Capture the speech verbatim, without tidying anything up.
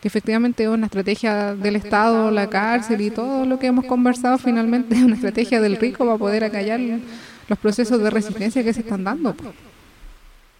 que efectivamente es una estrategia del Estado, la cárcel y todo lo que hemos conversado finalmente es una estrategia del rico para poder acallar los procesos de resistencia que se están dando, po.